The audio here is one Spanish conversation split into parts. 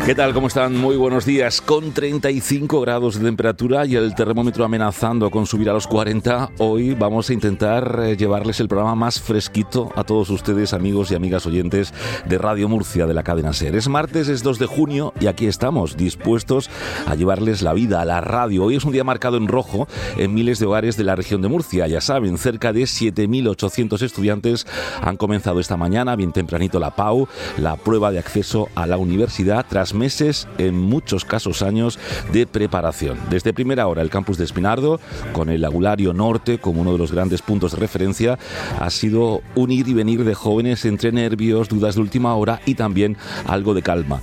¿Qué tal? ¿Cómo están? Muy buenos días. Con 35 grados de temperatura y el termómetro amenazando con subir a los 40, hoy vamos a intentar llevarles el programa más fresquito a todos ustedes, amigos y amigas oyentes de Radio Murcia, de la cadena SER. Es martes, es 2 de junio y aquí estamos, dispuestos a llevarles la vida a la radio. Hoy es un día marcado en rojo en miles de hogares de la región de Murcia. Ya saben, cerca de 7.800 estudiantes han comenzado esta mañana, bien tempranito, la PAU, la prueba de acceso a la universidad, tras meses, en muchos casos años, de preparación. Desde primera hora, el campus de Espinardo, con el Agulario Norte como uno de los grandes puntos de referencia, ha sido un ir y venir de jóvenes entre nervios, dudas de última hora y también algo de calma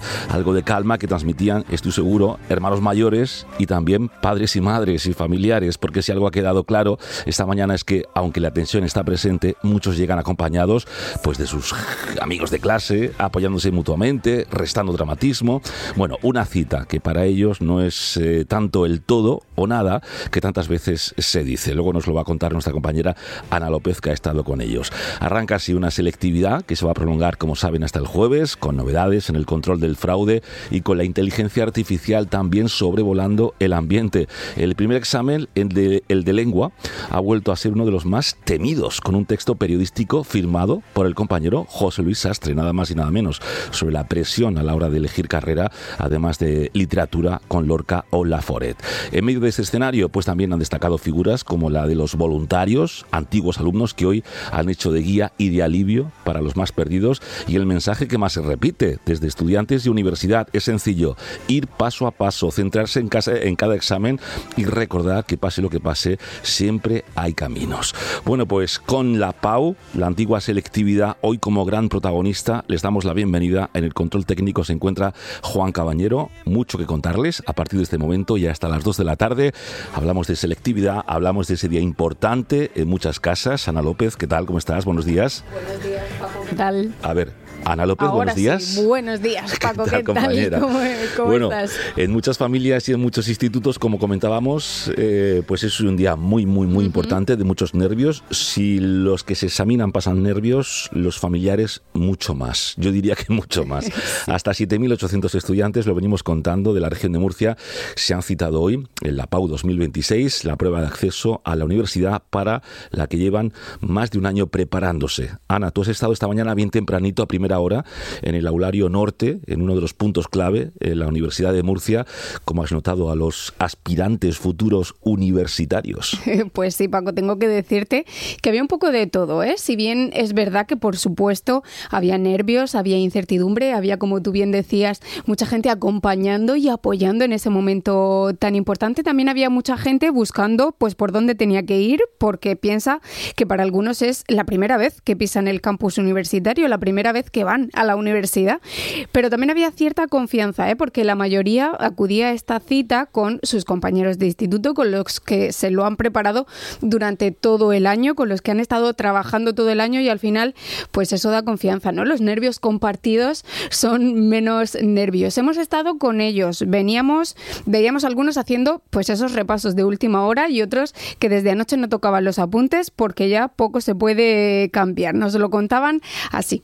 que transmitían, estoy seguro, hermanos mayores y también padres y madres y familiares, porque si algo ha quedado claro esta mañana es que, aunque la tensión está presente, muchos llegan acompañados pues de sus amigos de clase, apoyándose mutuamente, restando dramatismo. Bueno, una cita que para ellos no es tanto el todo o nada que tantas veces se dice. Luego nos lo va a contar nuestra compañera Ana López, que ha estado con ellos. Arranca así una selectividad que se va a prolongar, como saben, hasta el jueves, con novedades en el control del fraude y con la inteligencia artificial también sobrevolando el ambiente. El primer examen, el de lengua, ha vuelto a ser uno de los más temidos, con un texto periodístico firmado por el compañero José Luis Sastre, nada más y nada menos, sobre la presión a la hora de elegir carrera, además de literatura con Lorca o Laforet. En medio de este escenario, pues también han destacado figuras como la de los voluntarios, antiguos alumnos que hoy han hecho de guía y de alivio para los más perdidos, y el mensaje que más se repite desde estudiantes y universidad es sencillo: ir paso a paso, centrarse en cada examen y recordar que pase lo que pase, siempre hay caminos. Bueno, pues con la PAU, la antigua selectividad, hoy como gran protagonista, les damos la bienvenida. En el control técnico se encuentra Juan Cabañero. Mucho que contarles a partir de este momento y hasta las 2 de la tarde. Hablamos de selectividad, hablamos de ese día importante en muchas casas. Ana López, ¿qué tal? ¿Cómo estás? Buenos días. Buenos días, Paco. ¿Qué tal? A ver, Ana López, ahora buenos días. Sí, buenos días, Paco. ¿Qué tal? ¿Cómo bueno, estás? En muchas familias y en muchos institutos, como comentábamos, pues es un día muy importante, de muchos nervios. Si los que se examinan pasan nervios, los familiares mucho más. Yo diría que mucho más. Sí. Hasta 7.800 estudiantes, lo venimos contando, de la región de Murcia, se han citado hoy en la PAU 2026, la prueba de acceso a la universidad para la que llevan más de un año preparándose. Ana, tú has estado esta mañana bien tempranito, a primera hora, en el Aulario Norte, en uno de los puntos clave, en la Universidad de Murcia. ¿Cómo has notado a los aspirantes futuros universitarios? Pues sí, Paco, tengo que decirte que había un poco de todo, ¿eh? Si bien es verdad que, por supuesto, había nervios, había incertidumbre, había, como tú bien decías, mucha gente acompañando y apoyando en ese momento tan importante. También había mucha gente buscando pues por dónde tenía que ir, porque piensa que para algunos es la primera vez que pisan el campus universitario, la primera vez que van a la universidad. Pero también había cierta confianza, porque la mayoría acudía a esta cita con sus compañeros de instituto, con los que se lo han preparado durante todo el año, con los que han estado trabajando todo el año, y al final pues eso da confianza, ¿no? Los nervios compartidos son menos nervios. Hemos estado con ellos, veíamos algunos haciendo pues esos repasos de última hora y otros que desde anoche no tocaban los apuntes porque ya poco se puede cambiar. Nos lo contaban así.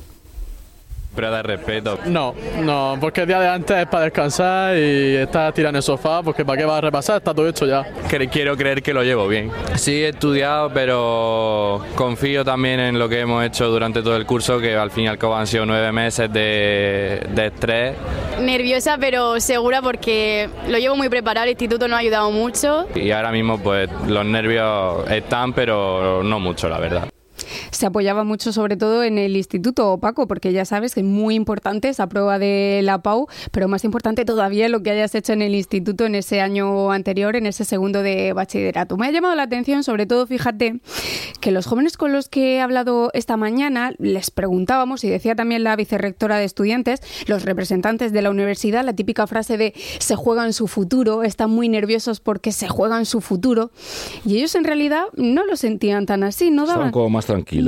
Pero de respeto. No, porque el día de antes es para descansar y estar tirado en el sofá, porque para qué vas a repasar, está todo hecho ya. Quiero creer que lo llevo bien. Sí, he estudiado, pero confío también en lo que hemos hecho durante todo el curso, que al fin y al cabo han sido 9 meses de estrés. Nerviosa, pero segura, porque lo llevo muy preparado, el instituto nos ha ayudado mucho. Y ahora mismo pues los nervios están, pero no mucho, la verdad. Se apoyaba mucho, sobre todo en el instituto, Paco, porque ya sabes que es muy importante esa prueba de la PAU, pero más importante todavía lo que hayas hecho en el instituto en ese año anterior, en ese segundo de bachillerato. Me ha llamado la atención, sobre todo, fíjate, que los jóvenes con los que he hablado esta mañana les preguntábamos, y decía también la vicerrectora de estudiantes, los representantes de la universidad, la típica frase de se juegan su futuro, están muy nerviosos porque se juegan su futuro, y ellos en realidad no lo sentían tan así, no daban... Estaban como más tranquilos.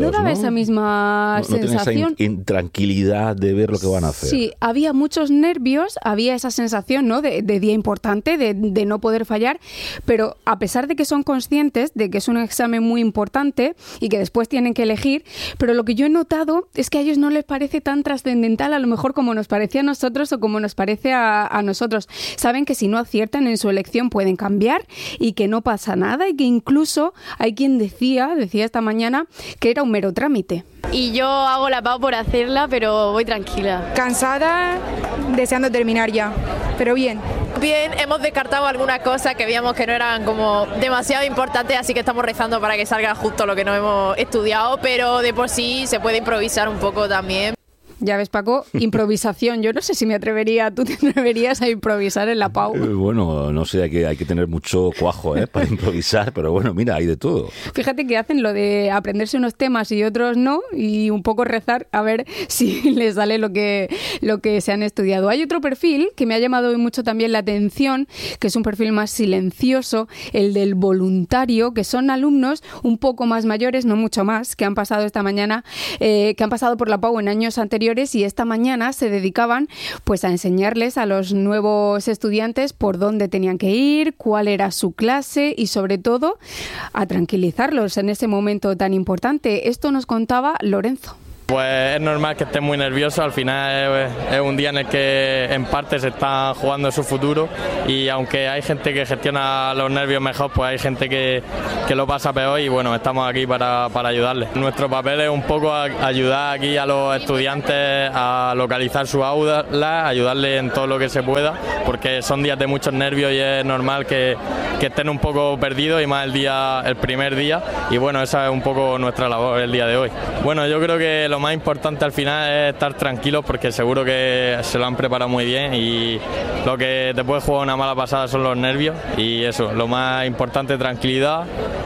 tranquilos, no daba esa misma sensación. No tienen esa intranquilidad de ver lo que van a hacer. Sí, había muchos nervios, había esa sensación, ¿no?, de día importante, de no poder fallar, pero a pesar de que son conscientes de que es un examen muy importante y que después tienen que elegir, pero lo que yo he notado es que a ellos no les parece tan trascendental a lo mejor como nos parece a nosotros o como nos parece a nosotros. Saben que si no aciertan en su elección pueden cambiar y que no pasa nada y que incluso hay quien decía esta mañana que era un mero trámite. Y yo hago la PAU por hacerla, pero voy tranquila. Cansada, deseando terminar ya, pero bien. Bien, hemos descartado algunas cosas que veíamos que no eran como demasiado importantes, así que estamos rezando para que salga justo lo que no hemos estudiado, pero de por sí se puede improvisar un poco también. Ya ves, Paco, improvisación. Yo no sé si me atrevería, ¿tú te atreverías a improvisar en la PAU? Bueno, no sé, hay que tener mucho cuajo para improvisar, pero bueno, mira, hay de todo. Fíjate que hacen lo de aprenderse unos temas y otros no, y un poco rezar a ver si les sale lo que se han estudiado. Hay otro perfil que me ha llamado hoy mucho también la atención, que es un perfil más silencioso, el del voluntario, que son alumnos un poco más mayores, no mucho más, que han pasado esta mañana, que han pasado por la PAU en años anteriores, y esta mañana se dedicaban pues a enseñarles a los nuevos estudiantes por dónde tenían que ir, cuál era su clase y sobre todo a tranquilizarlos en ese momento tan importante. Esto nos contaba Lorenzo. Pues es normal que estén muy nerviosos, al final es un día en el que en parte se está jugando su futuro y aunque hay gente que gestiona los nervios mejor, pues hay gente que lo pasa peor y bueno, estamos aquí para ayudarles. Nuestro papel es un poco ayudar aquí a los estudiantes a localizar su aula, ayudarles en todo lo que se pueda, porque son días de muchos nervios y es normal que estén un poco perdidos y más el primer día y bueno, esa es un poco nuestra labor el día de hoy. Bueno, yo creo que lo más importante al final es estar tranquilos porque seguro que se lo han preparado muy bien y lo que te puede jugar una mala pasada son los nervios y eso, lo más importante, tranquilidad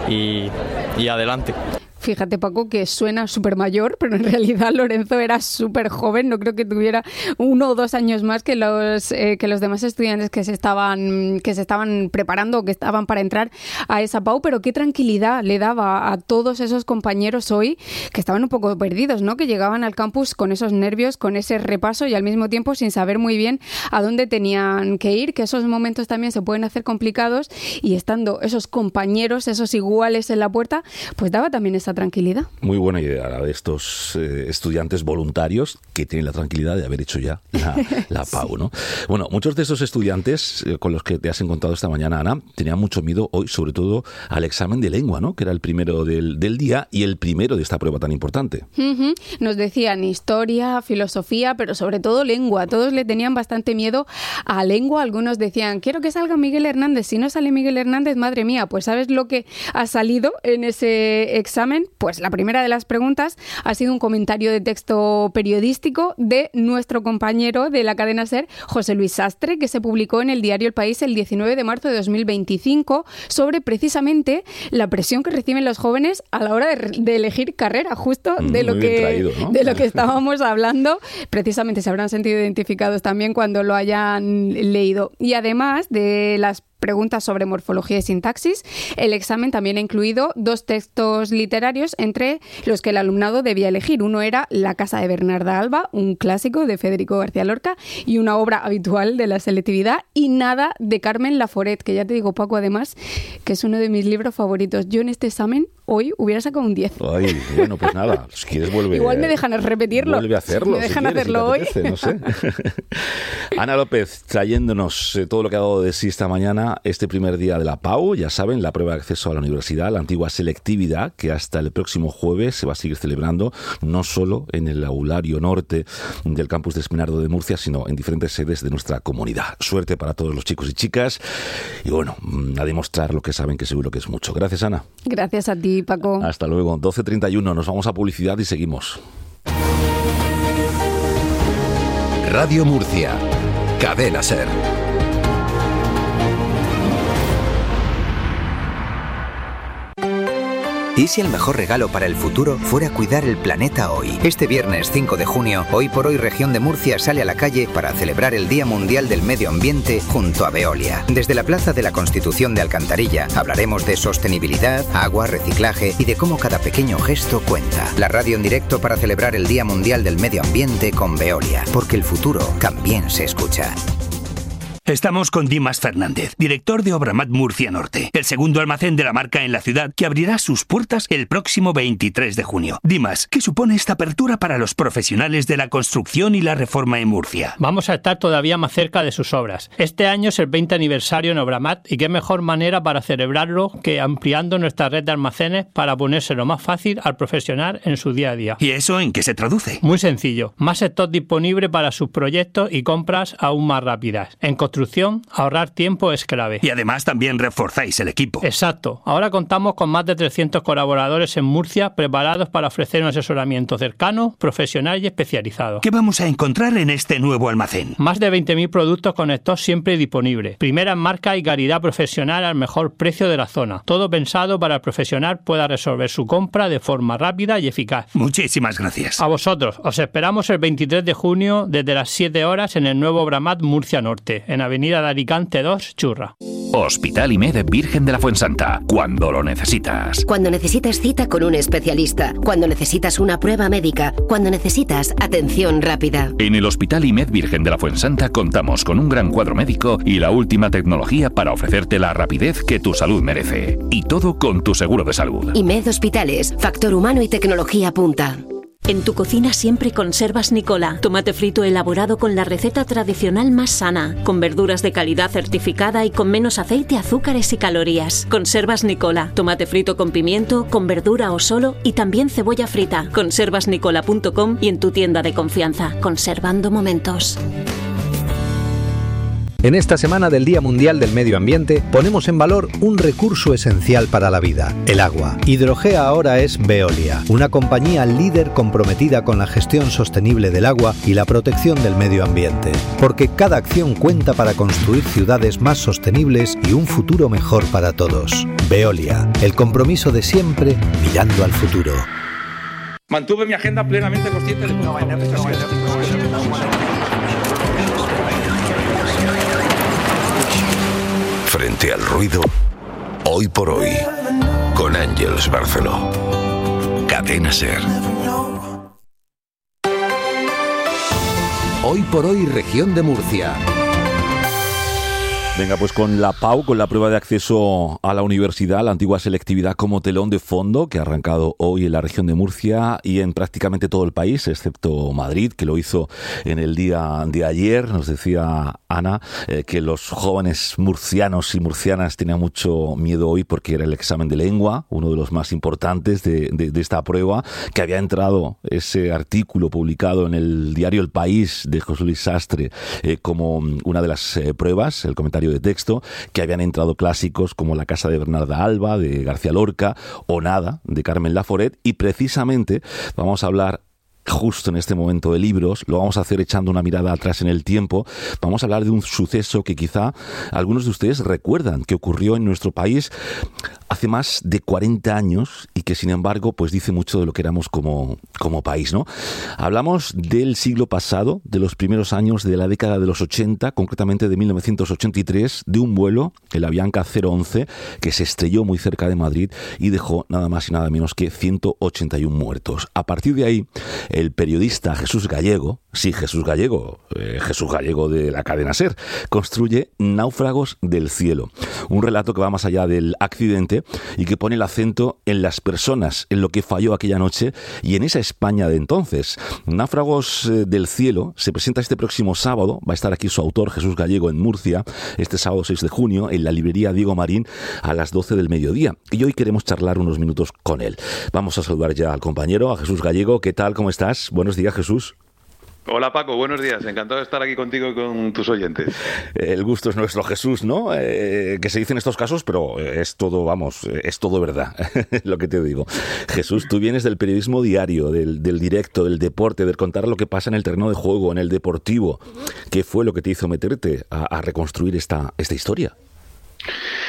y adelante. Fíjate, Paco, que suena súper mayor, pero en realidad Lorenzo era súper joven. No creo que tuviera 1 o 2 años más que los demás estudiantes que se estaban preparando o que estaban para entrar a esa PAU. Pero qué tranquilidad le daba a todos esos compañeros hoy que estaban un poco perdidos, ¿no? Que llegaban al campus con esos nervios, con ese repaso y al mismo tiempo sin saber muy bien a dónde tenían que ir, que esos momentos también se pueden hacer complicados y estando esos compañeros, esos iguales en la puerta, pues daba también esa tranquilidad. Muy buena idea la de estos estudiantes voluntarios que tienen la tranquilidad de haber hecho ya la PAU, ¿no? Bueno, muchos de esos estudiantes con los que te has encontrado esta mañana, Ana, tenían mucho miedo hoy, sobre todo al examen de lengua, ¿no? Que era el primero del día y el primero de esta prueba tan importante. Uh-huh. Nos decían historia, filosofía, pero sobre todo lengua. Todos le tenían bastante miedo a lengua. Algunos decían, quiero que salga Miguel Hernández. Si no sale Miguel Hernández, madre mía, pues ¿sabes lo que ha salido en ese examen? Pues la primera de las preguntas ha sido un comentario de texto periodístico de nuestro compañero de la cadena SER, José Luis Sastre, que se publicó en el diario El País el 19 de marzo de 2025 sobre precisamente la presión que reciben los jóvenes a la hora de elegir carrera, justo de lo que estábamos hablando. Precisamente se habrán sentido identificados también cuando lo hayan leído. Y además de las preguntas sobre morfología y sintaxis, el examen también ha incluido 2 textos literarios entre los que el alumnado debía elegir. Uno era La casa de Bernarda Alba, un clásico de Federico García Lorca y una obra habitual de la selectividad, y Nada de Carmen Laforet, que ya te digo, Paco, además, que es uno de mis libros favoritos. Yo en este examen hoy hubiera sacado un 10. Ay, bueno, pues nada, si quieres vuelve. Igual me dejan repetirlo. Vuelve a hacerlo. Me dejan hacerlo hoy. Apetece, no sé. Ana López, trayéndonos todo lo que ha dado de sí esta mañana, este primer día de la PAU, ya saben, la prueba de acceso a la universidad, la antigua selectividad, que hasta el próximo jueves se va a seguir celebrando, no solo en el aulario norte del campus de Espinardo de Murcia, sino en diferentes sedes de nuestra comunidad. Suerte para todos los chicos y chicas y bueno, a demostrar lo que saben, que seguro que es mucho. Gracias, Ana. Gracias a ti, Paco. Hasta luego. 12:31, nos vamos a publicidad y seguimos. Radio Murcia, Cadena SER. ¿Y si el mejor regalo para el futuro fuera cuidar el planeta hoy? Este viernes 5 de junio, Hoy por Hoy Región de Murcia sale a la calle para celebrar el Día Mundial del Medio Ambiente junto a Veolia. Desde la Plaza de la Constitución de Alcantarilla hablaremos de sostenibilidad, agua, reciclaje y de cómo cada pequeño gesto cuenta. La radio en directo para celebrar el Día Mundial del Medio Ambiente con Veolia, porque el futuro también se escucha. Estamos con Dimas Fernández, director de Obramat Murcia Norte, el segundo almacén de la marca en la ciudad que abrirá sus puertas el próximo 23 de junio. Dimas, ¿qué supone esta apertura para los profesionales de la construcción y la reforma en Murcia? Vamos a estar todavía más cerca de sus obras. Este año es el 20 aniversario en Obramat y qué mejor manera para celebrarlo que ampliando nuestra red de almacenes para ponérselo más fácil al profesional en su día a día. ¿Y eso en qué se traduce? Muy sencillo. Más stock disponible para sus proyectos y compras aún más rápidas. En construcción, ahorrar tiempo es clave. Y además también reforzáis el equipo. Exacto. Ahora contamos con más de 300 colaboradores en Murcia preparados para ofrecer un asesoramiento cercano, profesional y especializado. ¿Qué vamos a encontrar en este nuevo almacén? Más de 20.000 productos con stock siempre disponible. Primera en marca y calidad profesional al mejor precio de la zona. Todo pensado para el profesional pueda resolver su compra de forma rápida y eficaz. Muchísimas gracias. A vosotros. Os esperamos el 23 de junio desde las 7 horas en el nuevo Obramat Murcia Norte, en Avenida de Alicante 2, Churra. Hospital IMED Virgen de la Fuensanta, cuando lo necesitas. Cuando necesitas cita con un especialista, cuando necesitas una prueba médica, cuando necesitas atención rápida. En el Hospital IMED Virgen de la Fuensanta contamos con un gran cuadro médico y la última tecnología para ofrecerte la rapidez que tu salud merece. Y todo con tu seguro de salud. IMED Hospitales, factor humano y tecnología punta. En tu cocina siempre conservas Nicola, tomate frito elaborado con la receta tradicional más sana, con verduras de calidad certificada y con menos aceite, azúcares y calorías. Conservas Nicola, tomate frito con pimiento, con verdura o solo y también cebolla frita. Conservasnicola.com y en tu tienda de confianza, conservando momentos. En esta semana del Día Mundial del Medio Ambiente ponemos en valor un recurso esencial para la vida, el agua. Hidrogea ahora es Veolia, una compañía líder comprometida con la gestión sostenible del agua y la protección del medio ambiente. Porque cada acción cuenta para construir ciudades más sostenibles y un futuro mejor para todos. Veolia, el compromiso de siempre mirando al futuro. Mantuve mi agenda plenamente consciente de Frente al ruido, Hoy por Hoy, con Ángeles Barceló. Cadena SER. Hoy por Hoy, Región de Murcia. Venga, pues con la PAU, con la prueba de acceso a la universidad, la antigua selectividad como telón de fondo, que ha arrancado hoy en la región de Murcia y en prácticamente todo el país, excepto Madrid, que lo hizo en el día de ayer. Nos decía Ana que los jóvenes murcianos y murcianas tenían mucho miedo hoy porque era el examen de lengua, uno de los más importantes de esta prueba, que había entrado ese artículo publicado en el diario El País de José Luis Sastre como una de las pruebas, el comentario de texto, que habían entrado clásicos como La casa de Bernarda Alba, de García Lorca, o Nada, de Carmen Laforet, y precisamente vamos a hablar justo en este momento de libros, lo vamos a hacer echando una mirada atrás en el tiempo. Vamos a hablar de un suceso que quizá algunos de ustedes recuerdan, que ocurrió en nuestro país hace más de 40 años y que sin embargo pues dice mucho de lo que éramos como país, ¿no? Hablamos del siglo pasado, de los primeros años de la década de los 80, concretamente de 1983, de un vuelo, el Avianca 011, que se estrelló muy cerca de Madrid y dejó nada más y nada menos que 181 muertos. A partir de ahí, el periodista Jesús Gallego, Jesús Gallego de la cadena SER, construye Náufragos del cielo, un relato que va más allá del accidente y que pone el acento en las personas, en lo que falló aquella noche y en esa España de entonces. Náufragos del cielo se presenta este próximo sábado, va a estar aquí su autor Jesús Gallego en Murcia, este sábado 6 de junio, en la librería Diego Marín a las 12 del mediodía, y hoy queremos charlar unos minutos con él. Vamos a saludar ya al compañero, a Jesús Gallego. ¿Qué tal? ¿Cómo estás? Buenos días, Jesús. Hola Paco, buenos días, encantado de estar aquí contigo y con tus oyentes. El gusto es nuestro, Jesús, ¿no? Que se dice en estos casos, pero es todo, es todo verdad, lo que te digo. Jesús, tú vienes del periodismo diario, del directo, del deporte, de contar lo que pasa en el terreno de juego, en el deportivo. ¿Qué fue lo que te hizo meterte a reconstruir esta historia?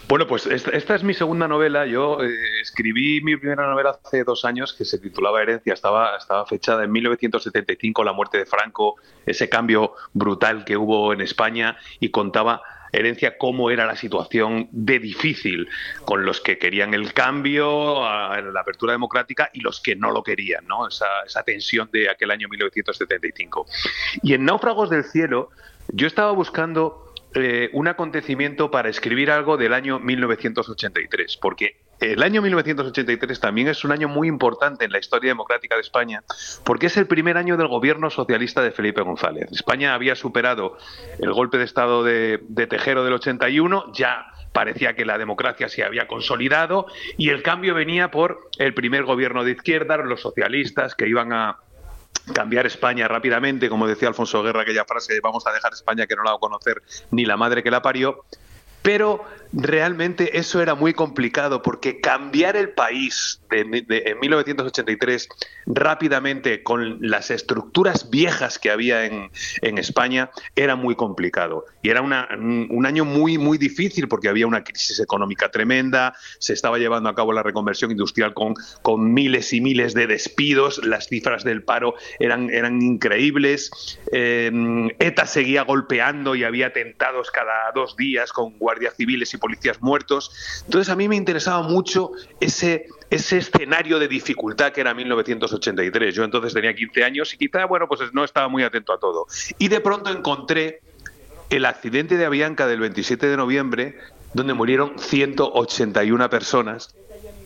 Bueno, pues esta es mi segunda novela. Yo escribí mi primera novela hace 2 años, que se titulaba Herencia. Estaba fechada en 1975, la muerte de Franco, ese cambio brutal que hubo en España, y contaba Herencia cómo era la situación de difícil con los que querían el cambio, la apertura democrática, y los que no lo querían, ¿no? Esa tensión de aquel año 1975. Y en Náufragos del cielo yo estaba buscando un acontecimiento para escribir algo del año 1983, porque el año 1983 también es un año muy importante en la historia democrática de España, porque es el primer año del gobierno socialista de Felipe González. España había superado el golpe de Estado de Tejero del 81, ya parecía que la democracia se había consolidado, y el cambio venía por el primer gobierno de izquierda, los socialistas, que iban a cambiar España rápidamente, como decía Alfonso Guerra, aquella frase de vamos a dejar España que no la va a conocer ni la madre que la parió. Pero realmente eso era muy complicado, porque cambiar el país en 1983 rápidamente con las estructuras viejas que había en España era muy complicado. Y era un año muy, muy difícil, porque había una crisis económica tremenda, se estaba llevando a cabo la reconversión industrial con miles y miles de despidos, las cifras del paro eran increíbles, ETA seguía golpeando y había atentados cada 2 días con guardias civiles y policías muertos. Entonces a mí me interesaba mucho ese escenario de dificultad que era 1983. Yo entonces tenía 15 años y quizá, bueno, pues no estaba muy atento a todo. Y de pronto encontré el accidente de Avianca del 27 de noviembre, donde murieron 181 personas.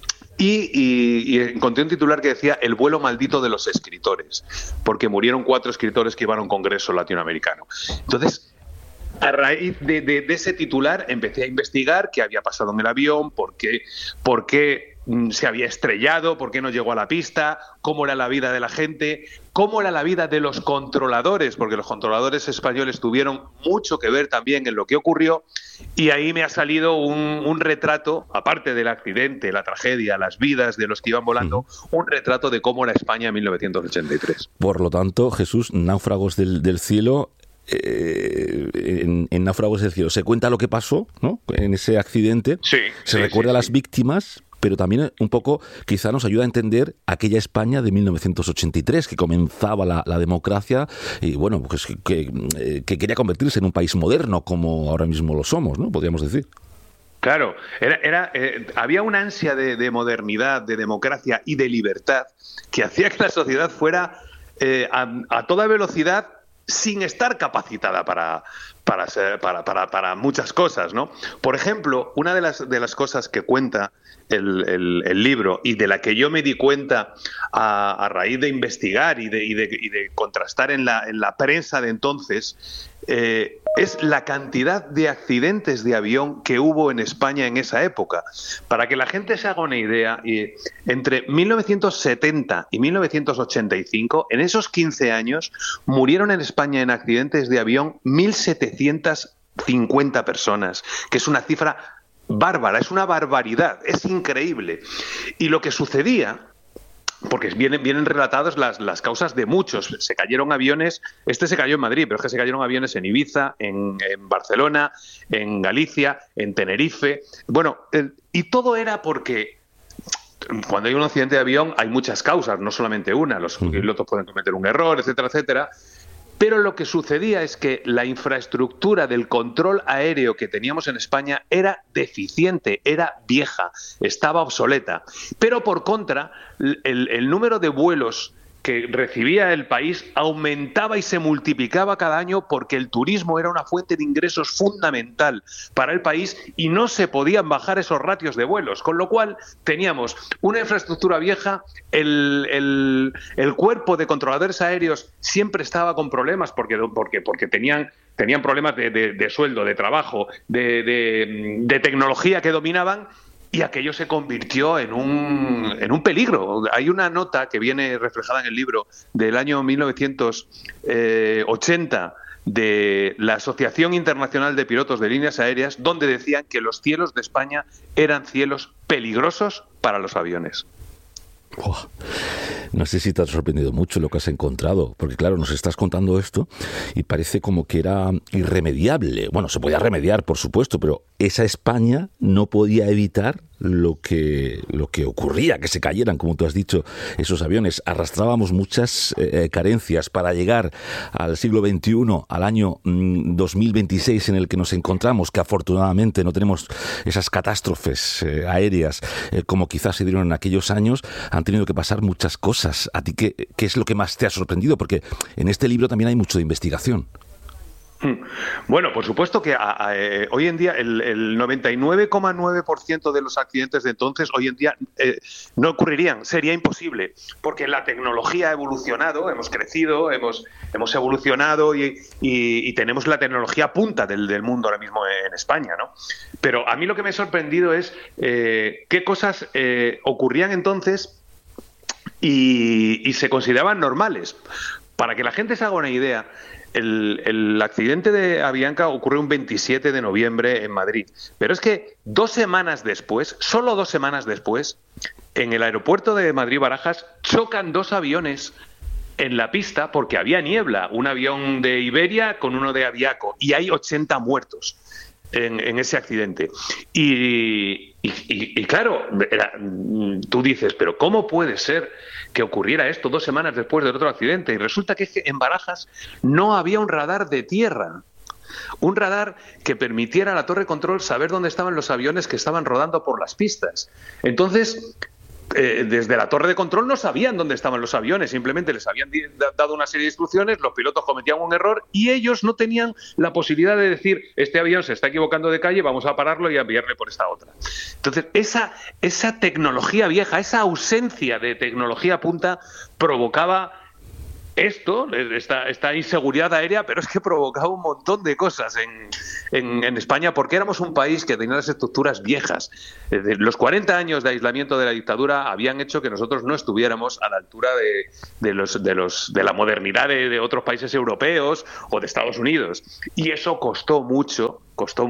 Y encontré un titular que decía el vuelo maldito de los escritores, porque murieron 4 escritores que iban a un congreso latinoamericano. Entonces, a raíz de ese titular empecé a investigar qué había pasado en el avión, por qué se había estrellado, por qué no llegó a la pista, cómo era la vida de la gente, cómo era la vida de los controladores, porque los controladores españoles tuvieron mucho que ver también en lo que ocurrió, y ahí me ha salido un retrato, aparte del accidente, la tragedia, las vidas de los que iban volando, un retrato de cómo era España en 1983. Por lo tanto, Jesús, Náufragos del cielo... en Náufragos del cielo se cuenta lo que pasó, ¿no?, en ese accidente, se recuerda a las víctimas, pero también un poco quizá nos ayuda a entender aquella España de 1983, que comenzaba la democracia y bueno, pues que quería convertirse en un país moderno como ahora mismo lo somos, ¿no?, podríamos decir. Claro, había una ansia de modernidad, de democracia y de libertad que hacía que la sociedad fuera a toda velocidad, sin estar capacitada para muchas cosas, ¿no? Por ejemplo, una de las cosas que cuenta el libro, y de la que yo me di cuenta a raíz de investigar y de contrastar en la prensa de entonces, es la cantidad de accidentes de avión que hubo en España en esa época. Para que la gente se haga una idea, entre 1970 y 1985, en esos 15 años, murieron en España en accidentes de avión 1.750 personas, que es una cifra bárbara, es una barbaridad, es increíble. Y lo que sucedía, porque vienen relatadas las causas de muchos. Se cayeron aviones, se cayó en Madrid, pero es que se cayeron aviones en Ibiza, en Barcelona, en Galicia, en Tenerife. Bueno, y todo era porque cuando hay un accidente de avión hay muchas causas, no solamente una. Los pilotos pueden cometer un error, etcétera, etcétera. Pero lo que sucedía es que la infraestructura del control aéreo que teníamos en España era deficiente, era vieja, estaba obsoleta. Pero por contra, el número de vuelos que recibía el país aumentaba y se multiplicaba cada año, porque el turismo era una fuente de ingresos fundamental para el país y no se podían bajar esos ratios de vuelos, con lo cual teníamos una infraestructura vieja, el cuerpo de controladores aéreos siempre estaba con problemas porque tenían problemas de sueldo, de trabajo, de tecnología que dominaban. Y aquello se convirtió en un peligro. Hay una nota que viene reflejada en el libro del año 1980 de la Asociación Internacional de Pilotos de Líneas Aéreas, donde decían que los cielos de España eran cielos peligrosos para los aviones. No sé si te ha sorprendido mucho lo que has encontrado, porque claro, nos estás contando esto y parece como que era irremediable. Bueno, se podía remediar, por supuesto, pero esa España no podía evitar lo que ocurría, que se cayeran, como tú has dicho, esos aviones. Arrastrábamos muchas carencias para llegar al siglo XXI, al año 2026 en el que nos encontramos, que afortunadamente no tenemos esas catástrofes aéreas como quizás se dieron en aquellos años. Han tenido que pasar muchas cosas. ¿A ti qué es lo que más te ha sorprendido? Porque en este libro también hay mucho de investigación. Bueno, por supuesto que hoy en día el 99,9% de los accidentes de entonces hoy en día no ocurrirían, sería imposible, porque la tecnología ha evolucionado, hemos crecido, hemos evolucionado y tenemos la tecnología punta del mundo ahora mismo en España, ¿no? Pero a mí lo que me ha sorprendido es qué cosas ocurrían entonces y se consideraban normales. Para que la gente se haga una idea, el accidente de Avianca ocurrió un 27 de noviembre en Madrid. Pero es que 2 semanas después, solo 2 semanas después, en el aeropuerto de Madrid-Barajas, chocan 2 aviones en la pista porque había niebla. Un avión de Iberia con uno de Aviaco. Y hay 80 muertos en ese accidente. Y claro, tú dices, pero ¿cómo puede ser que ocurriera esto 2 semanas después del otro accidente? Y resulta que en Barajas no había un radar de tierra. Un radar que permitiera a la torre de control saber dónde estaban los aviones que estaban rodando por las pistas. Entonces, desde la torre de control no sabían dónde estaban los aviones, simplemente les habían dado una serie de instrucciones, los pilotos cometían un error y ellos no tenían la posibilidad de decir, este avión se está equivocando de calle, vamos a pararlo y a enviarle por esta otra. Entonces, esa tecnología vieja, esa ausencia de tecnología punta provocaba esta inseguridad aérea, pero es que provocaba un montón de cosas en España, porque éramos un país que tenía las estructuras viejas. Los 40 años de aislamiento de la dictadura habían hecho que nosotros no estuviéramos a la altura de la modernidad de otros países europeos o de Estados Unidos. Y eso costó mucho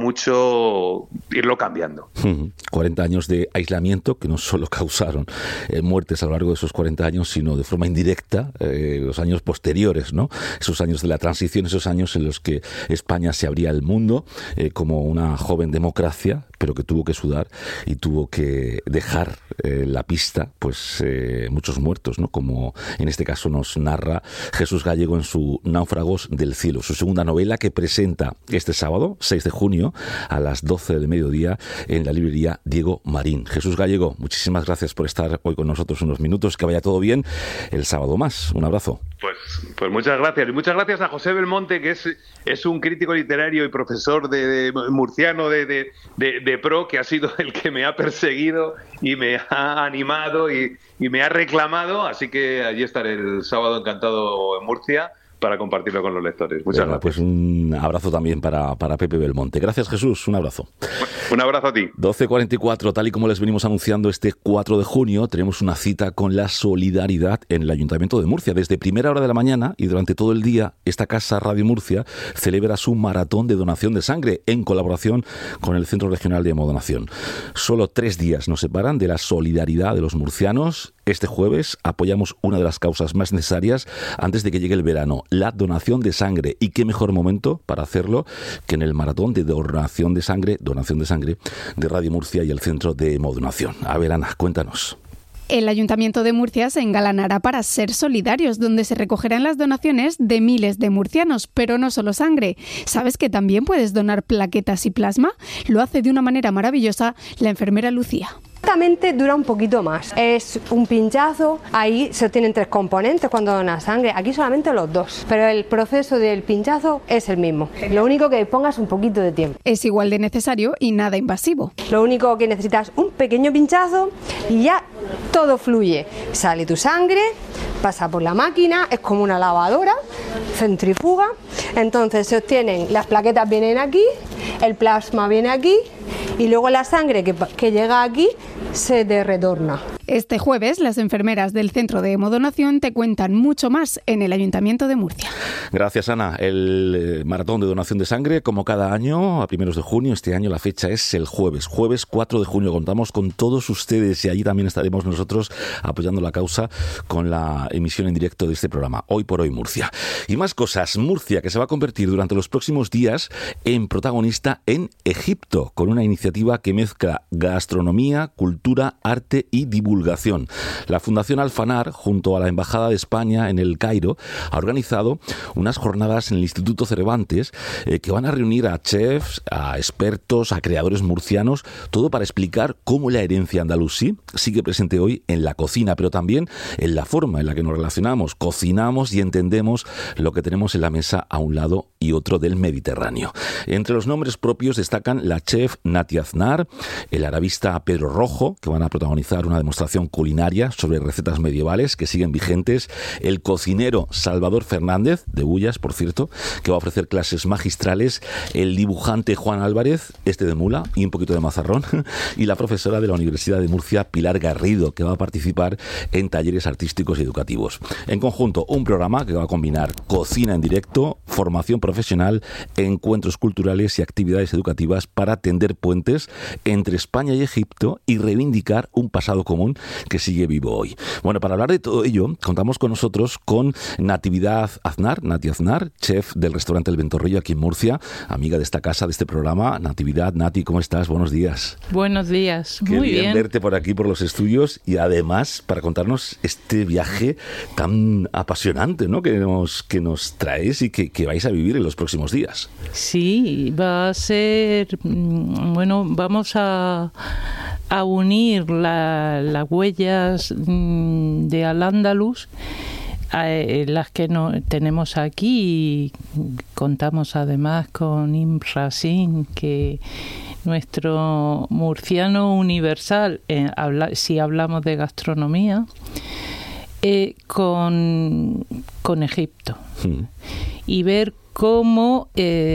irlo cambiando. 40 años de aislamiento que no solo causaron muertes a lo largo de esos 40 años, sino de forma indirecta los años posteriores, ¿no? Esos años de la transición, esos años en los que España se abría al mundo como una joven democracia, pero que tuvo que sudar y tuvo que dejar la pista, pues muchos muertos, ¿no? Como en este caso nos narra Jesús Gallego en su Náufragos del Cielo, su segunda novela que presenta este sábado, 6 de junio, a las 12 del mediodía, en la librería Diego Marín. Jesús Gallego, muchísimas gracias por estar hoy con nosotros unos minutos, que vaya todo bien el sábado más. Un abrazo. Pues muchas gracias. Y muchas gracias a José Belmonte, que es un crítico literario y profesor de murciano de pro, que ha sido el que me ha perseguido y me ha animado y me ha reclamado. Así que allí estaré el sábado encantado en Murcia para compartirlo con los lectores. Muchas gracias. Pues un abrazo también para Pepe Belmonte. Gracias, Jesús. Un abrazo. Un abrazo a ti. 12:44, tal y como les venimos anunciando, este 4 de junio tenemos una cita con la solidaridad en el Ayuntamiento de Murcia. Desde primera hora de la mañana y durante todo el día, esta casa Radio Murcia celebra su maratón de donación de sangre en colaboración con el Centro Regional de Hemodonación. Solo 3 días nos separan de la solidaridad de los murcianos. Este jueves apoyamos una de las causas más necesarias antes de que llegue el verano, la donación de sangre. Y qué mejor momento para hacerlo que en el maratón de donación de sangre de Radio Murcia y el Centro de Hemodonación. A ver, Ana, cuéntanos. El Ayuntamiento de Murcia se engalanará para ser solidarios, donde se recogerán las donaciones de miles de murcianos, pero no solo sangre. ¿Sabes que también puedes donar plaquetas y plasma? Lo hace de una manera maravillosa la enfermera Lucía. Exactamente, dura un poquito más. Es un pinchazo, ahí se obtienen 3 componentes cuando donas sangre, aquí solamente los 2, pero el proceso del pinchazo es el mismo. Lo único que pongas un poquito de tiempo. Es igual de necesario y nada invasivo. Lo único que necesitas un pequeño pinchazo y ya todo fluye. Sale tu sangre, pasa por la máquina, es como una lavadora, centrifuga, entonces se obtienen, las plaquetas vienen aquí, el plasma viene aquí y luego la sangre que llega aquí se te retorna. Este jueves, las enfermeras del Centro de Hemodonación te cuentan mucho más en el Ayuntamiento de Murcia. Gracias, Ana. El maratón de donación de sangre, como cada año, a primeros de junio. Este año la fecha es el jueves 4 de junio. Contamos con todos ustedes y allí también estaremos nosotros apoyando la causa con la emisión en directo de este programa, Hoy por Hoy Murcia. Y más cosas. Murcia, que se va a convertir durante los próximos días en protagonista en Egipto, con una iniciativa que mezcla gastronomía, cultura, arte y divulgación. La Fundación Al-Fanar, junto a la Embajada de España en El Cairo, ha organizado unas jornadas en el Instituto Cervantes que van a reunir a chefs, a expertos, a creadores murcianos, todo para explicar cómo la herencia andalusí sigue presente hoy en la cocina, pero también en la forma en la que nos relacionamos, cocinamos y entendemos lo que tenemos en la mesa a un lado y otro del Mediterráneo. Entre los nombres propios destacan la chef Nati Aznar, el arabista Pedro Rojo, que van a protagonizar una demostración culinaria sobre recetas medievales que siguen vigentes, el cocinero Salvador Fernández, de Bullas, por cierto, que va a ofrecer clases magistrales, el dibujante Juan Álvarez, de Mula y un poquito de mazarrón, y la profesora de la Universidad de Murcia, Pilar Garrido, que va a participar en talleres artísticos y educativos. En conjunto, un programa que va a combinar cocina en directo, formación profesional, encuentros culturales y actividades educativas para tender puentes entre España y Egipto y reivindicar un pasado común que sigue vivo hoy. Bueno, para hablar de todo ello, contamos con nosotros con Nati Aznar, chef del restaurante El Ventorrillo aquí en Murcia, amiga de esta casa, de este programa. Nati, ¿cómo estás? Buenos días. Buenos días, Qué muy bien. Verte por aquí, por los estudios, y además para contarnos este viaje tan apasionante, ¿no?, que nos traes y que vais a vivir en los próximos días. Sí, va a ser, vamos a unir las huellas de Al-Ándalus, las que tenemos aquí, y contamos además con Ibn Rasin, que nuestro murciano universal, si hablamos de gastronomía, con Egipto. Y ver cómo,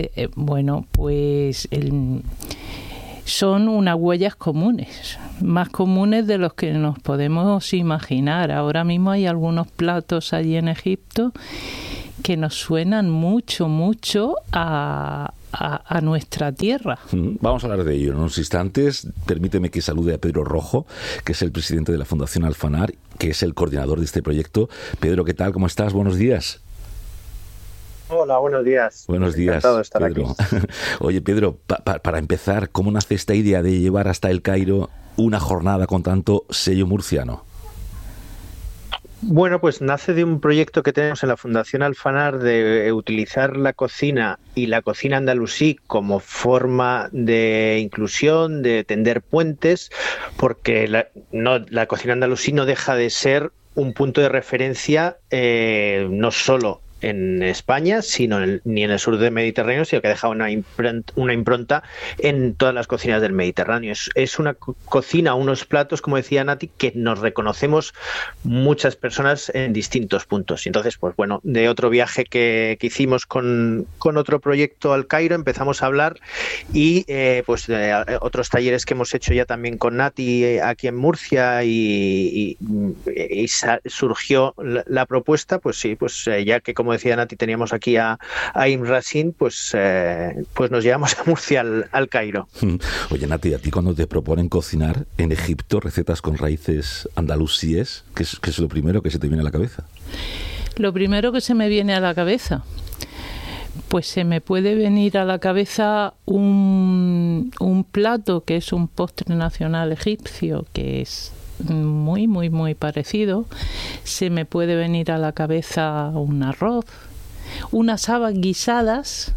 son unas huellas comunes, más comunes de los que nos podemos imaginar. Ahora mismo hay algunos platos allí en Egipto que nos suenan mucho a nuestra tierra. Vamos a hablar de ello en unos instantes. Permíteme que salude a Pedro Rojo, que es el presidente de la Fundación Al-Fanar, que es el coordinador de este proyecto. Pedro, ¿qué tal? ¿Cómo estás? Buenos días. Hola, buenos días. Buenos días, encantado de estar Pedro. aquí. Oye, Pedro, para empezar, ¿cómo nace esta idea de llevar hasta El Cairo una jornada con tanto sello murciano? Bueno, pues nace de un proyecto que tenemos en la Fundación Al-Fanar de utilizar la cocina y la cocina andalusí como forma de inclusión, de tender puentes, porque la cocina andalusí no deja de ser un punto de referencia no solo en España, ni en el sur del Mediterráneo, sino que deja una impronta en todas las cocinas del Mediterráneo. Es una cocina, unos platos, como decía Nati, que nos reconocemos muchas personas en distintos puntos. Y entonces, pues bueno, de otro viaje que hicimos con otro proyecto al Cairo, empezamos a hablar y pues de otros talleres que hemos hecho ya también con Nati aquí en Murcia y surgió la propuesta, pues sí, pues ya que, como decía Nati, teníamos aquí a Ibn Rasin, pues nos llevamos a Murcia al Cairo. Oye, Nati, ¿a ti cuando te proponen cocinar en Egipto recetas con raíces andalusíes, qué es lo primero que se te viene a la cabeza? Lo primero que se me viene a la cabeza, pues se me puede venir a la cabeza un plato que es un postre nacional egipcio, que es muy, muy, muy parecido. Se me puede venir a la cabeza un arroz, unas habas guisadas,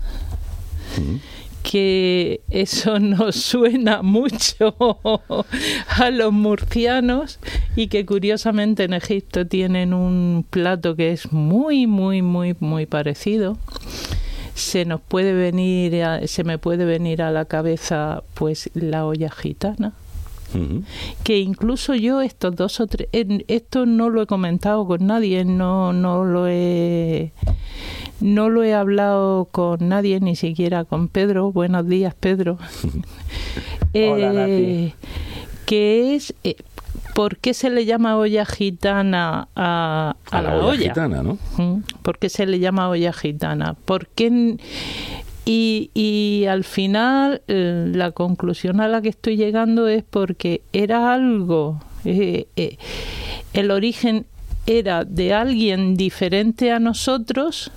que eso nos suena mucho a los murcianos y que curiosamente en Egipto tienen un plato que es muy, muy, muy, muy parecido. Se me puede venir a la cabeza pues la olla gitana. Que incluso yo esto no lo he comentado con nadie, no lo he hablado con nadie, ni siquiera con Pedro. Buenos días, Pedro. Hola, Nati. Que es ¿por qué se le llama olla gitana a la olla gitana, ¿no? ¿Por qué se le llama olla gitana? ¿Por qué? Y al final la conclusión a la que estoy llegando es porque era algo, el origen era de alguien diferente a nosotros,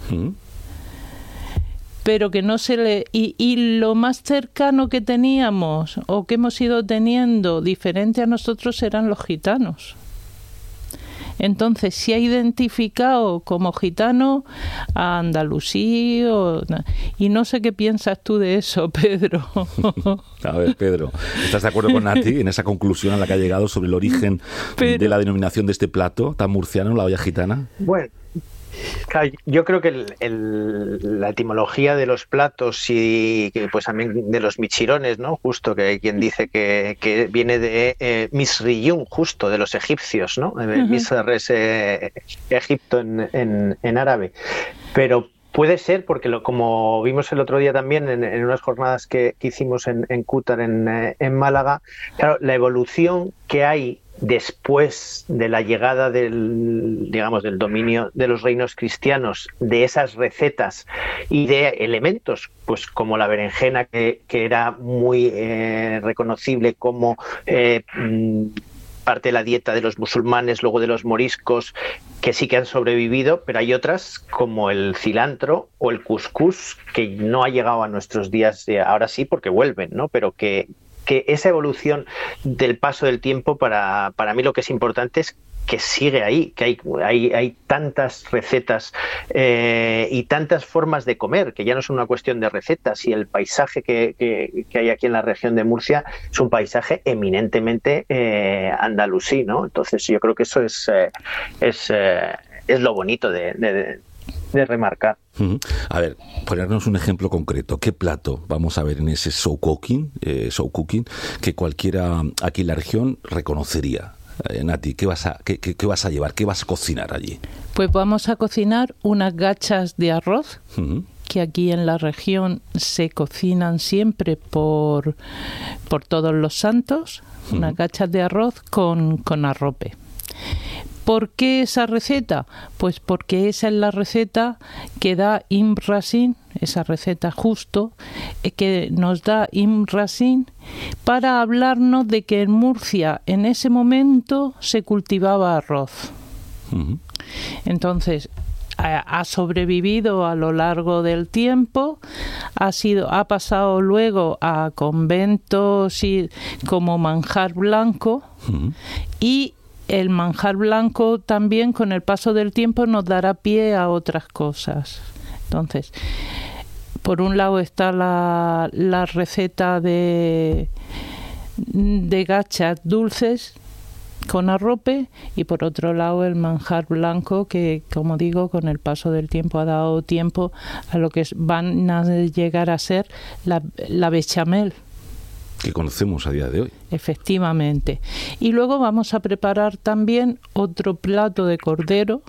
pero que no se le... Y lo más cercano que teníamos o que hemos ido teniendo diferente a nosotros eran los gitanos. Entonces se ha identificado como gitano a andalusí y no sé qué piensas tú de eso, Pedro. A ver, Pedro, ¿estás de acuerdo con Nati en esa conclusión a la que ha llegado sobre el origen de la denominación de este plato tan murciano, la olla gitana? Bueno, claro, yo creo que la etimología de los platos y pues también de los michirones, ¿no? Justo que hay quien dice que viene de Misriyun, justo de los egipcios, ¿no? Misr es Egipto en árabe, pero puede ser porque como vimos el otro día también en unas jornadas que hicimos en Cútar en Málaga, claro, la evolución que hay después de la llegada del dominio de los reinos cristianos, de esas recetas y de elementos, pues como la berenjena, que era muy reconocible como parte de la dieta de los musulmanes, luego de los moriscos, que sí que han sobrevivido, pero hay otras como el cilantro o el cuscús que no ha llegado a nuestros días, ahora sí porque vuelven, ¿no? Pero que esa evolución del paso del tiempo, para mí lo que es importante es que sigue ahí, que hay tantas recetas y tantas formas de comer, que ya no es una cuestión de recetas, y el paisaje que hay aquí en la región de Murcia es un paisaje eminentemente andalusí, ¿no? Entonces yo creo que eso es lo bonito de remarcar. A ver, ponernos un ejemplo concreto. ¿Qué plato vamos a ver en ese show cooking que cualquiera aquí en la región reconocería? Nati, ¿qué vas a llevar? ¿Qué vas a cocinar allí? Pues vamos a cocinar unas gachas de arroz, que aquí en la región se cocinan siempre por todos los santos, unas gachas de arroz con arrope. ¿Por qué esa receta? Pues porque esa es la receta que da Ibn Rasin, esa receta justo, que nos da Ibn Rasin para hablarnos de que en Murcia en ese momento se cultivaba arroz. Entonces, ha sobrevivido a lo largo del tiempo, ha pasado luego a conventos como manjar blanco, y el manjar blanco también con el paso del tiempo nos dará pie a otras cosas. Entonces, por un lado está la receta de gachas dulces con arrope, y por otro lado el manjar blanco, que, como digo, con el paso del tiempo ha dado tiempo a lo que van a llegar a ser la bechamel, que conocemos a día de hoy. Efectivamente. Y luego vamos a preparar también otro plato de cordero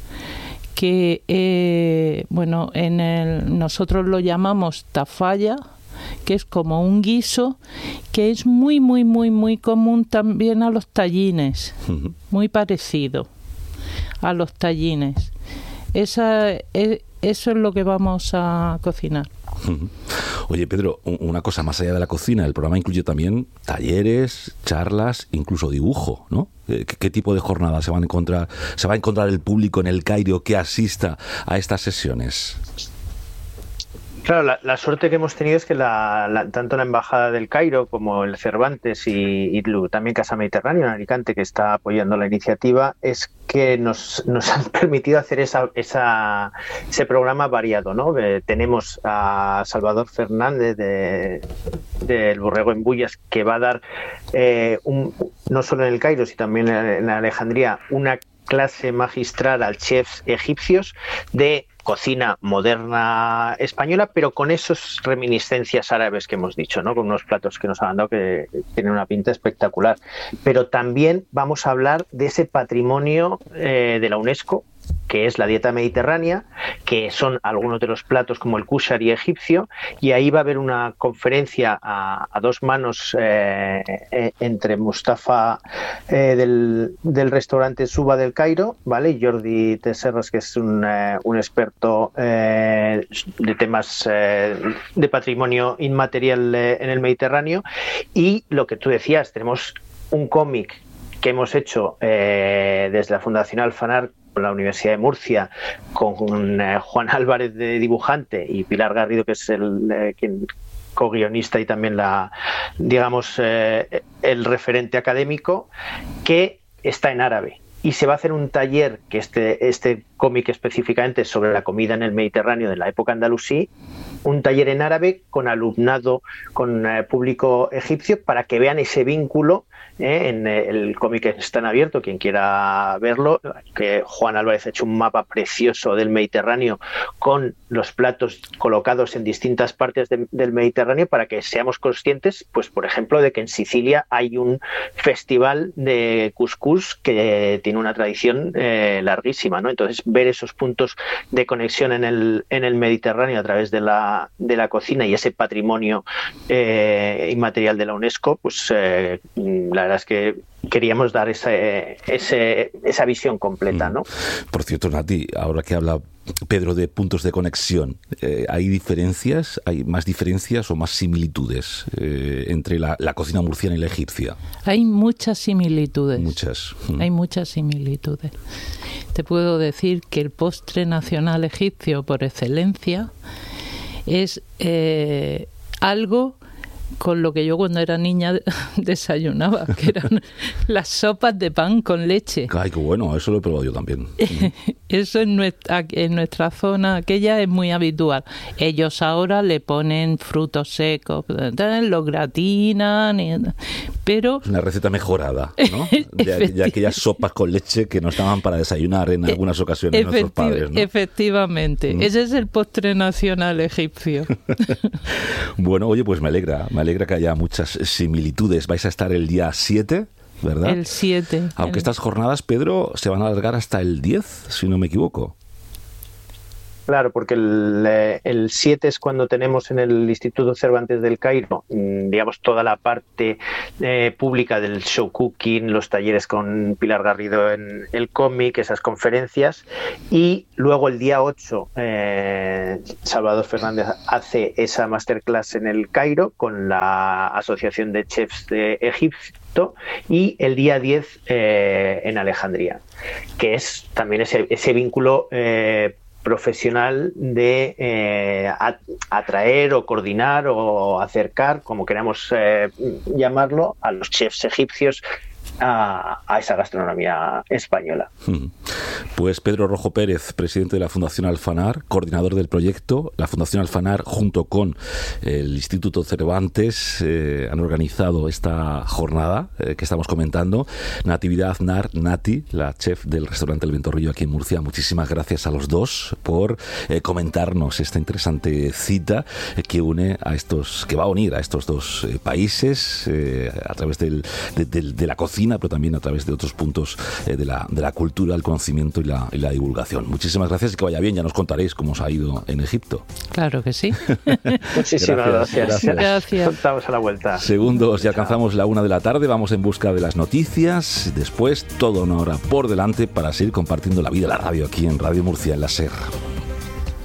que, nosotros lo llamamos tafalla, que es como un guiso que es muy, muy, muy, muy común también a los tallines, muy parecido a los tallines. Eso es lo que vamos a cocinar. Oye, Pedro, una cosa más allá de la cocina, el programa incluye también talleres, charlas, incluso dibujo, ¿no? ¿Qué tipo de jornadas se va a encontrar el público en el Cairo que asista a estas sesiones? Claro, la suerte que hemos tenido es que tanto la Embajada del Cairo como el Cervantes y también Casa Mediterráneo en Alicante, que está apoyando la iniciativa, es que nos han permitido hacer ese programa variado, ¿no? Tenemos a Salvador Fernández del Borrego en Bullas, que va a dar no solo en el Cairo, sino también en Alejandría, una clase magistral a chefs egipcios de cocina moderna española, pero con esas reminiscencias árabes que hemos dicho, ¿no? Con unos platos que nos han dado que tienen una pinta espectacular. Pero también vamos a hablar de ese patrimonio de la UNESCO que es la dieta mediterránea, que son algunos de los platos como el kushari egipcio, y ahí va a haber una conferencia a dos manos entre Mustafa del restaurante Suba del Cairo, ¿vale? Y Jordi Tesserras, que es un experto de temas de patrimonio inmaterial en el Mediterráneo. Y lo que tú decías, tenemos un cómic que hemos hecho desde la Fundación Alfanar con la Universidad de Murcia, con Juan Álvarez de dibujante y Pilar Garrido, que es quien co-guionista y también el referente académico, que está en árabe. Y se va a hacer un taller, que este cómic específicamente sobre la comida en el Mediterráneo de la época andalusí, un taller en árabe con alumnado, con público egipcio, para que vean ese vínculo. En el cómic está en abierto, quien quiera verlo, que Juan Álvarez ha hecho un mapa precioso del Mediterráneo con los platos colocados en distintas partes del Mediterráneo, para que seamos conscientes, pues por ejemplo, de que en Sicilia hay un festival de cuscús que tiene una tradición larguísima, ¿no? Entonces, ver esos puntos de conexión en el Mediterráneo a través de la cocina y ese patrimonio inmaterial de la UNESCO, pues la verdad es que queríamos dar esa visión completa, ¿no? Por cierto, Nati, ahora que habla Pedro de puntos de conexión, ¿hay diferencias, hay más diferencias o más similitudes entre la cocina murciana y la egipcia? Hay muchas similitudes. Muchas. Hay muchas similitudes. Te puedo decir que el postre nacional egipcio por excelencia es algo con lo que yo cuando era niña desayunaba, que eran las sopas de pan con leche. Ay, qué bueno, eso lo he probado yo también. Eso en nuestra zona aquella es muy habitual. Ellos ahora le ponen frutos secos, los gratinan, pero... Es una receta mejorada, ¿no? De aquellas sopas con leche que nos daban para desayunar en algunas ocasiones nuestros padres, ¿no? Efectivamente, ese es el postre nacional egipcio. Bueno, oye, pues me alegra que haya muchas similitudes. Vais a estar el día 7, ¿verdad? El 7. Aunque estas jornadas, Pedro, se van a alargar hasta el 10, si no me equivoco. Claro, porque el 7 es cuando tenemos en el Instituto Cervantes del Cairo, digamos, toda la parte pública del show cooking, los talleres con Pilar Garrido en el cómic, esas conferencias, y luego el día 8 Salvador Fernández hace esa masterclass en el Cairo con la Asociación de Chefs de Egipto, y el día 10 en Alejandría, que es también ese vínculo profesional de atraer o coordinar o acercar, como queramos llamarlo, a los chefs egipcios a esa gastronomía española. Pues Pedro Rojo Pérez, presidente de la Fundación Alfanar, coordinador del proyecto. La Fundación Alfanar, junto con el Instituto Cervantes, han organizado esta jornada que estamos comentando. Natividad Nati, la chef del restaurante El Ventorrillo aquí en Murcia, muchísimas gracias a los dos por comentarnos esta interesante cita que va a unir a estos dos países a través de la cocina, pero también a través de otros puntos de la cultura, el conocimiento y la divulgación. Muchísimas gracias y que vaya bien. Ya nos contaréis cómo os ha ido en Egipto. Claro que sí. Muchísimas gracias. Contamos a la vuelta. Segundos, ya alcanzamos la 1 de la tarde. Vamos en busca de las noticias. Después, toda una hora por delante para seguir compartiendo la vida de la radio aquí en Radio Murcia, en la SER.